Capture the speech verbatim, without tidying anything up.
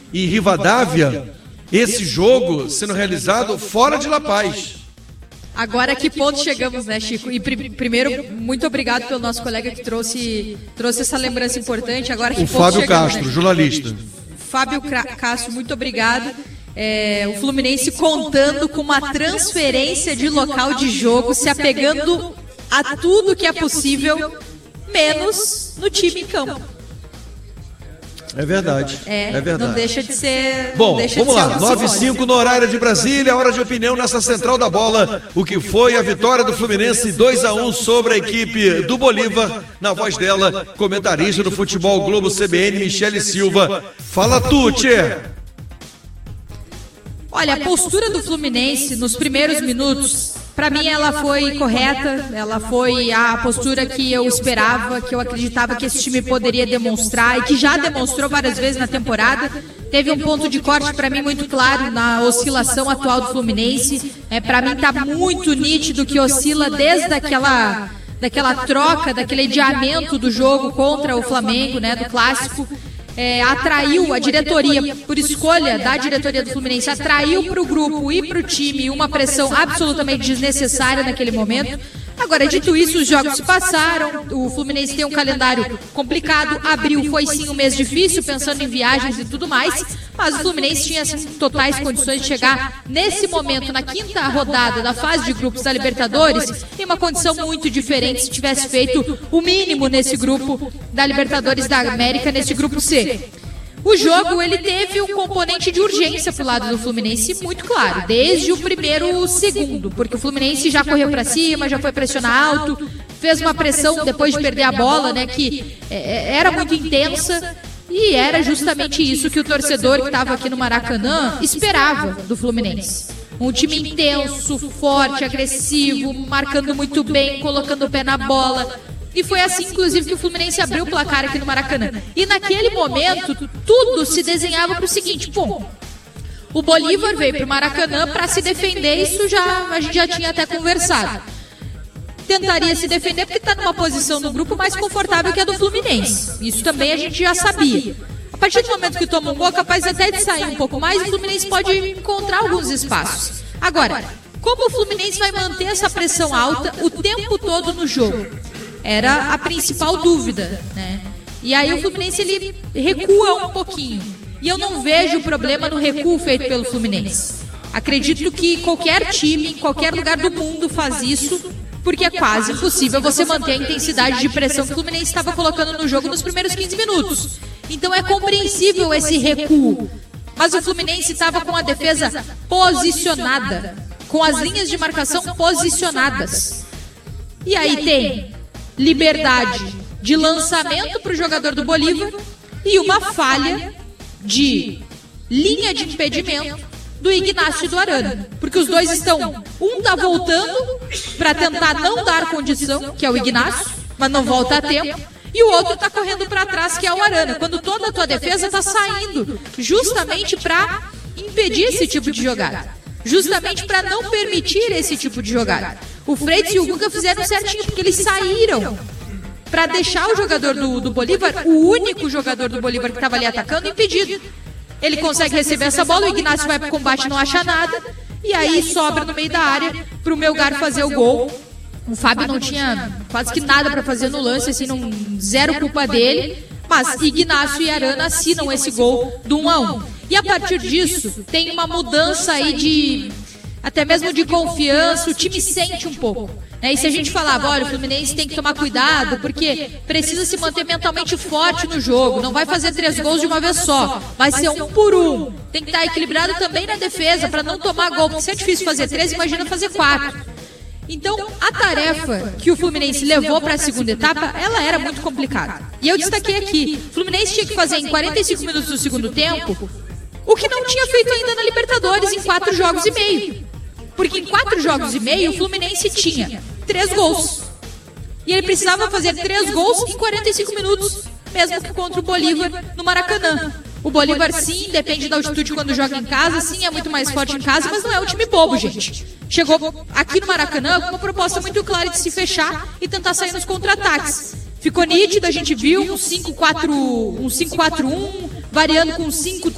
e Rivadavia, esse jogo sendo realizado fora de La Paz. Agora, a que ponto chegamos, né, Chico? E pr primeiro, muito obrigado pelo nosso colega que trouxe, trouxe essa lembrança importante. Agora, que o ponto Fábio chegamos, Castro, né? jornalista. Fábio Castro, muito obrigado. É, o Fluminense contando com uma transferência de local de jogo, se apegando a tudo que é possível, menos no time em campo. É verdade, é, é verdade. Não deixa de ser... Bom, deixa vamos de lá, nove e cinco no horário de Brasília, hora de opinião nessa central da bola. O que foi a vitória do Fluminense dois a um sobre a equipe do Bolívar. Na voz dela, comentarista do Futebol Globo C B N, Michele Silva. Fala tu, Tchê! Olha, a postura do Fluminense nos primeiros minutos, para mim ela foi correta, ela foi a postura que eu esperava, que eu acreditava que esse time poderia demonstrar e que já demonstrou várias vezes na temporada. Teve um ponto de corte para mim muito claro na oscilação atual do Fluminense. É, para mim tá muito nítido que oscila desde aquela, daquela troca, daquele adiamento do jogo contra o Flamengo, né, do clássico. É, atraiu a diretoria, por escolha da diretoria do Fluminense, atraiu para o grupo e para o time uma pressão absolutamente desnecessária naquele momento. Agora, dito isso, os jogos se passaram, o Fluminense tem um calendário complicado, abril foi sim um mês difícil, pensando em viagens e tudo mais, mas o Fluminense tinha assim, totais condições de chegar nesse momento, na quinta rodada da fase de grupos da Libertadores, em uma condição muito diferente se tivesse feito o mínimo nesse grupo da Libertadores da América, nesse grupo C. O jogo, ele teve um componente de urgência pro lado do Fluminense muito claro, desde o primeiro segundo, porque o Fluminense já correu para cima, já foi pressionar alto, fez uma pressão depois de perder a bola, né, que é, era muito intensa, e era justamente isso que o torcedor que estava aqui no Maracanã esperava do Fluminense. Um time intenso, forte, agressivo, marcando muito bem, colocando o pé na bola. E foi assim, inclusive, que o Fluminense abriu o placar aqui no Maracanã. E naquele momento, tudo se desenhava para o seguinte: bom, o Bolívar veio para o Maracanã para se defender, isso já a gente já tinha até conversado. Tentaria se defender porque está numa posição no grupo mais confortável que a do Fluminense. Isso também a gente já sabia. A partir do momento que toma um gol, capaz até de sair um pouco mais, o Fluminense pode encontrar alguns espaços. Agora, como o Fluminense vai manter essa pressão alta o tempo todo no jogo? Era a principal dúvida, né? E aí o Fluminense, ele recua um pouquinho. E eu não vejo problema no recuo feito pelo Fluminense. Acredito que qualquer time, em qualquer lugar do mundo faz isso, porque é quase impossível você manter a intensidade de pressão que o Fluminense estava colocando no jogo nos primeiros quinze minutos. Então é compreensível esse recuo. Mas o Fluminense estava com a defesa posicionada, com as linhas de marcação posicionadas. E aí tem liberdade de lançamento para o jogador do Bolívar e uma falha de linha de impedimento do Ignacio e do Arana. Porque os dois estão, um está voltando para tentar não dar condição, que é o Ignacio, mas não volta a tempo, e o outro está correndo para trás, que é o Arana, quando toda a tua defesa está saindo justamente para impedir esse tipo de jogada, justamente para não permitir esse tipo de jogada. O Freitas e o Guga fizeram certinho, porque eles saíram para deixar o jogador do, do Bolívar, o único jogador do Bolívar que estava ali atacando, impedido. Ele consegue receber essa bola, o Ignacio vai para o combate e não acha nada, e aí sobra no meio da área para o Melgar fazer o gol. O Fábio não tinha quase que nada para fazer no lance, assim, não, zero culpa dele, mas Ignacio e Arana assinam esse gol do um a um. E a partir disso, tem uma mudança aí de, até mesmo de confiança, o time sente um pouco. Né? E se a gente falava, olha, o Fluminense tem que tomar cuidado, porque precisa se manter mentalmente forte no jogo, não vai fazer três gols de uma vez só, vai ser um por um. Tem que estar equilibrado também na defesa, para não tomar gol, porque se é difícil fazer três, imagina fazer quatro. Então, a tarefa que o Fluminense levou para a segunda etapa, ela era muito complicada. E eu destaquei aqui, o Fluminense tinha que fazer em quarenta e cinco minutos do segundo tempo o que não tinha feito ainda na Libertadores em quatro jogos e meio. Porque em quatro jogos e meio o Fluminense tinha três gols. E ele precisava fazer três gols em quarenta e cinco minutos, mesmo que contra o Bolívar no Maracanã. O Bolívar, sim, depende da altitude quando joga em casa, sim, é muito mais forte em casa, mas não é um time bobo, gente. Chegou aqui no Maracanã com uma proposta muito clara de se fechar e tentar sair nos contra-ataques. Ficou nítido, a gente viu um cinco quatro um, variando com um cinco